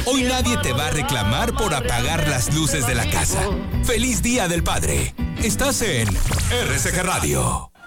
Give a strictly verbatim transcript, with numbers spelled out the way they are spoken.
Hoy nadie te va a reclamar por apagar las luces de la casa. ¡Feliz Día del Padre! Estás en R C G Radio.